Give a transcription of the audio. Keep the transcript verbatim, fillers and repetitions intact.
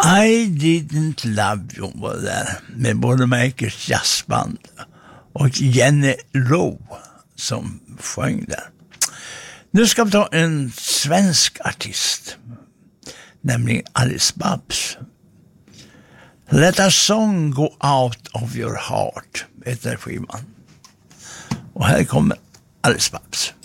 I Didn't Love You var det där, med både Makers jazzband och Jenny Rowe som sjöng där. Nu ska vi ta en svensk artist, nämligen Alice Babs. Let a song go out of your heart heter skivan. Och här kommer Alice Babs.